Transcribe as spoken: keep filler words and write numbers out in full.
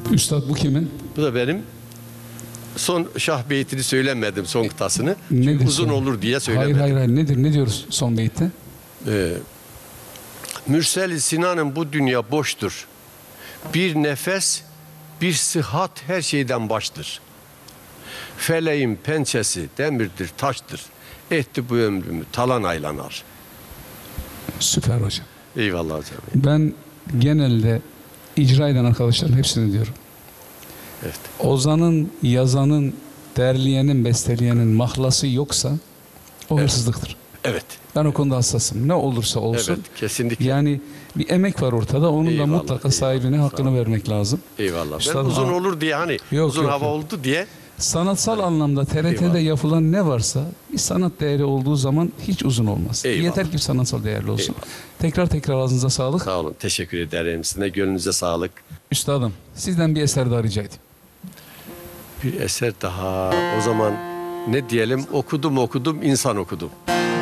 Üstad bu kimin? Bu da benim. Son şah beytini söylemedim, son kıtasını. Çünkü Nedir uzun son? olur diye söylemedim. Hayır hayır hayır. Nedir? Ne diyoruz son beytte? Ee, Mürsel-i Sinan'ın bu dünya boştur. Bir nefes, bir sıhhat her şeyden baştır. Feleğin pençesi demirdir, taştır. Etti bu ömrümü talan aylanar. Süper hocam. Eyvallah hocam. Ben genelde icra eden arkadaşların hepsini diyorum. Evet. Ozanın, yazanın, derleyenin, besteleyenin mahlası yoksa o Evet. hırsızlıktır. Evet. Ben o konuda hassasım. Ne olursa olsun. Evet, kesinlikle. Yani bir emek var ortada. Onun Eyvallah, da mutlaka sahibine eyvallah, hakkını vermek lazım. Eyvallah. Ben Üstadım, uzun ha- olur diye hani Yok, uzun yok, hava yok. oldu diye. Sanatsal anlamda T R T'de Eyvallah. yapılan ne varsa bir sanat değeri olduğu zaman hiç uzun olmaz. Eyvallah. Yeter ki sanatsal değerli olsun. Eyvallah. Tekrar tekrar ağzınıza sağlık. Sağ olun. Teşekkür ederim. Sizin de gönlünüze sağlık. Üstadım sizden bir eser daha rica edeyim. Bir eser daha. O zaman ne diyelim? Okudum okudum, insan okudum.